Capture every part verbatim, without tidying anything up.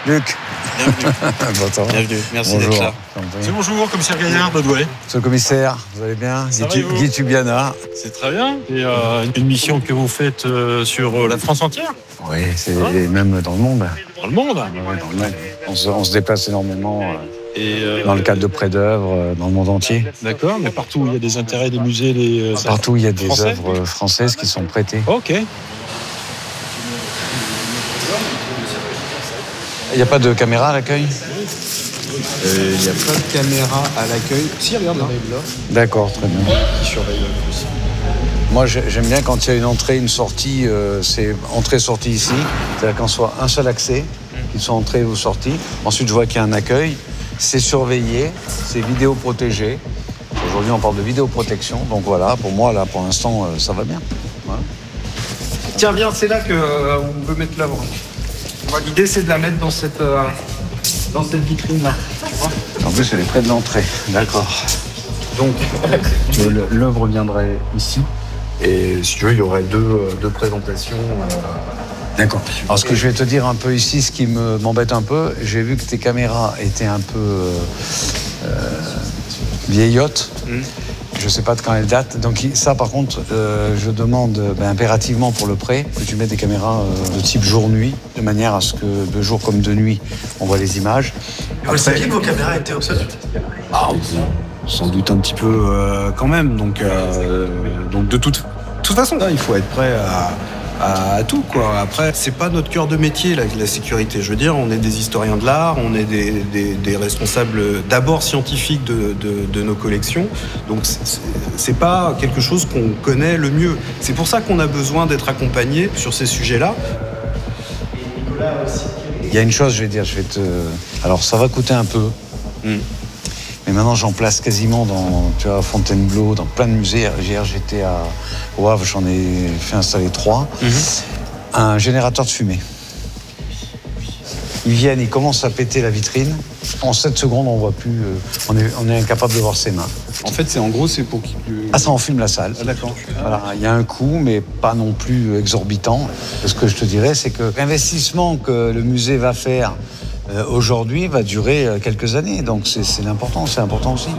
Luc. Bienvenue. Bonjour. Bienvenue. Merci Bonjour. d'être là. C'est bonjour, commissaire Gaillard, Baudouet. Monsieur le commissaire, vous allez bien? Ça Guy, va, vous Guy Tubiana. C'est très bien. Et euh, une mission que vous faites euh, sur euh, la France entière. Oui, c'est même dans le monde. Dans le monde. Oui, dans le monde. On, se, on se déplace énormément euh, Et euh, dans le cadre de prêts d'œuvres euh, dans le monde entier. D'accord, mais partout où il y a des intérêts des musées, des. euh, Partout où il y a des Français œuvres françaises qui sont prêtées. Ok. Il n'y a pas de caméra à l'accueil? Il n'y a pas de caméra à l'accueil. Si, regarde là. D'accord, très bien. Qui surveille le plus. Moi, j'ai- j'aime bien quand il y a une entrée, une sortie, euh, c'est entrée-sortie ici. C'est-à-dire qu'en soit un seul accès, qu'il soit entrée ou sortie. Ensuite, je vois qu'il y a un accueil. C'est surveillé, c'est vidéoprotégé. Aujourd'hui, on parle de vidéoprotection. Donc voilà, pour moi, là, pour l'instant, euh, ça va bien. Voilà. Tiens, viens, c'est là qu'on euh, veut mettre l'œuvre. L'idée, c'est de la mettre dans cette, euh, dans cette vitrine-là. En plus, elle est près de l'entrée. D'accord. Donc, le- l'œuvre viendrait ici. Et si tu veux, il y aurait deux, euh, deux présentations. euh, D'accord. Alors, ce que je vais te dire un peu ici, ce qui me, m'embête un peu, j'ai vu que tes caméras étaient un peu euh, euh, vieillottes. Je ne sais pas de quand elles datent. Donc, ça, par contre, euh, je demande ben, impérativement pour le prêt que tu mettes des caméras euh, de type jour-nuit, de manière à ce que de jour comme de nuit, on voit les images. Vous saviez que vos caméras étaient obsolètes? Ah, sans doute un petit peu euh, quand même. Donc, euh, donc de toute, toute façon, là, il faut être prêt à, à, à tout, quoi. Après, c'est pas notre cœur de métier, la, la sécurité. Je veux dire, on est des historiens de l'art, on est des, des, des responsables d'abord scientifiques de, de, de nos collections. Donc, c'est, c'est pas quelque chose qu'on connaît le mieux. C'est pour ça qu'on a besoin d'être accompagné sur ces sujets-là. Il y a une chose, je vais dire, je vais te... Alors, ça va coûter un peu. Mm. Mais maintenant, j'en place quasiment dans, tu vois, à Fontainebleau, dans plein de musées. Hier, j'étais à au Havre, j'en ai fait installer trois. Mm-hmm. Un générateur de fumée. Ils viennent, ils commencent à péter la vitrine. En sept secondes, on voit plus. euh, on, est, on est incapable de voir ses mains. En fait, c'est en gros, c'est pour qu'il... Ah, ça enfume la salle. Ah, d'accord. Voilà, il y a un coût, mais pas non plus exorbitant. Ce que je te dirais, c'est que l'investissement que le musée va faire euh, aujourd'hui va durer euh, quelques années. Donc c'est, c'est important, c'est important aussi.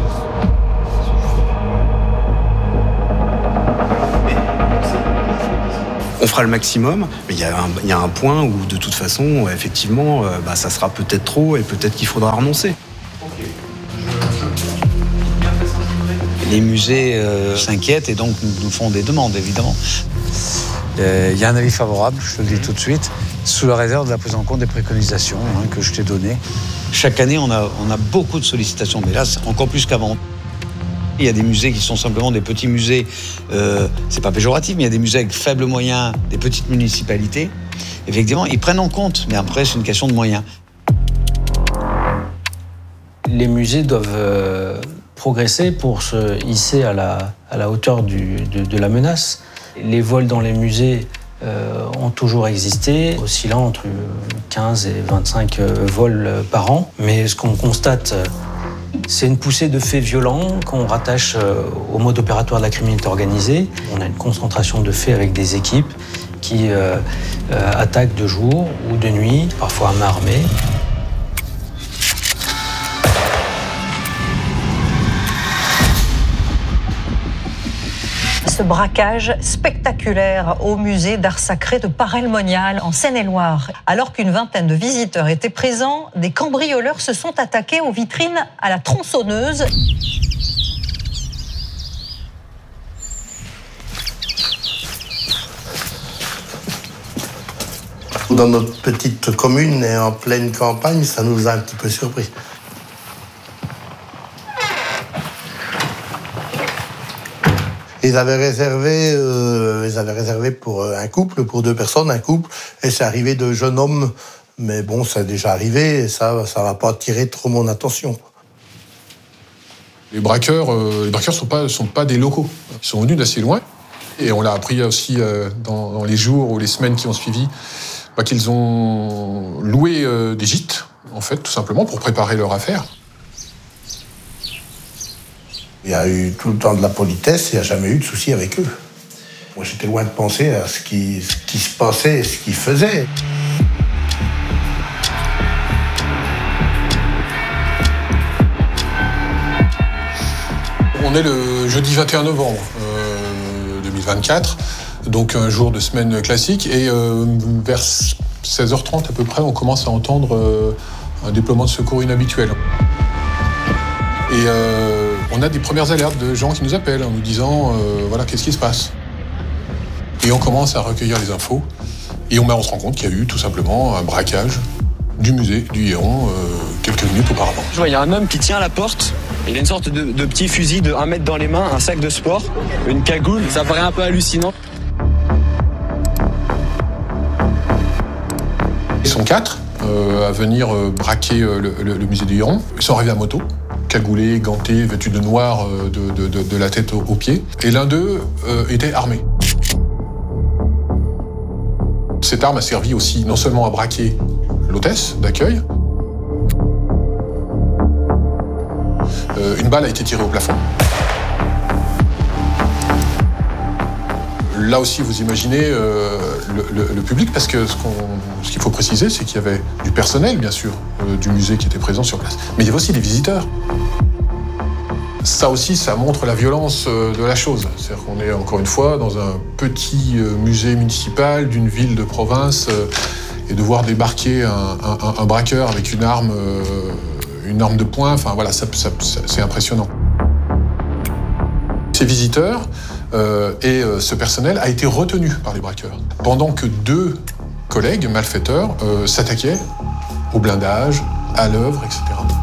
On fera le maximum, mais il y, a un- il y a un point où, de toute façon, effectivement, euh, bah, ça sera peut-être trop et peut-être qu'il faudra renoncer. Les musées euh, s'inquiètent et donc nous, nous font des demandes, évidemment. Euh, Il y a un avis favorable, je te le dis tout de suite, sous la réserve de la prise en compte des préconisations hein, que je t'ai données. Chaque année, on a, on a beaucoup de sollicitations, mais là, c'est encore plus qu'avant. Il y a des musées qui sont simplement des petits musées, euh, c'est pas péjoratif, mais il y a des musées avec faibles moyens, des petites municipalités. Effectivement, ils prennent en compte, mais après, c'est une question de moyens. Les musées doivent euh, progresser pour se hisser à la, à la hauteur du, de, de la menace. Les vols dans les musées euh, ont toujours existé, oscillant entre quinze et vingt-cinq euh, vols par an. Mais ce qu'on constate, euh, c'est une poussée de faits violents qu'on rattache euh, au mode opératoire de la criminalité organisée. On a une concentration de faits avec des équipes qui euh, euh, attaquent de jour ou de nuit, parfois à main armée. Ce braquage spectaculaire au musée d'art sacré de Paray-le-Monial en Seine-et-Loire. Alors qu'une vingtaine de visiteurs étaient présents, des cambrioleurs se sont attaqués aux vitrines à la tronçonneuse. Dans notre petite commune et en pleine campagne, ça nous a un petit peu surpris. Ils avaient réservé, euh, ils avaient réservé pour un couple, pour deux personnes, un couple, et c'est arrivé de jeunes hommes. Mais bon, c'est déjà arrivé, et ça, ça va pas attirer trop mon attention. Les braqueurs, euh, les braqueurs sont pas, sont pas des locaux. Ils sont venus d'assez loin. Et on l'a appris aussi euh, dans, dans les jours ou les semaines qui ont suivi, bah, qu'ils ont loué euh, des gîtes, en fait, tout simplement, pour préparer leur affaire. Il y a eu tout le temps de la politesse, il n'y a jamais eu de souci avec eux. Moi, j'étais loin de penser à ce qui, ce qui se passait et ce qu'ils faisaient. On est le jeudi vingt et un novembre euh, deux mille vingt-quatre, donc un jour de semaine classique, et euh, vers seize heures trente à peu près, on commence à entendre euh, un déploiement de secours inhabituel. Et euh, on a des premières alertes de gens qui nous appellent en nous disant euh, voilà, qu'est-ce qui se passe. Et on commence à recueillir les infos, et on, on se rend compte qu'il y a eu tout simplement un braquage du musée du Héron euh, quelques minutes auparavant. Je vois, il y a un homme qui tient à la porte. Il a une sorte de, de petit fusil de un mètre dans les mains, un sac de sport, une cagoule. Ça paraît un peu hallucinant. Ils sont quatre euh, à venir euh, braquer euh, le, le, le musée du Héron. Ils sont arrivés à moto, cagoulés, gantés, vêtus de noir euh, de, de, de, de la tête aux, aux pieds. Et l'un d'eux euh, était armé. Cette arme a servi aussi non seulement à braquer l'hôtesse d'accueil. Euh, une balle a été tirée au plafond. Là aussi, vous imaginez euh, le, le, le public, parce que ce, qu'on, ce qu'il faut préciser, c'est qu'il y avait du personnel, bien sûr, euh, du musée qui était présent sur place. Mais il y avait aussi des visiteurs. Ça aussi, ça montre la violence euh, de la chose. C'est-à-dire qu'on est, encore une fois, dans un petit euh, musée municipal d'une ville de province, euh, et de voir débarquer un, un, un braqueur avec une arme, euh, une arme de poing, enfin voilà, ça, ça, ça, c'est impressionnant. Ces visiteurs euh, et euh, ce personnel a été retenu par les braqueurs, pendant que deux collègues malfaiteurs euh, s'attaquaient au blindage, à l'œuvre, et cetera.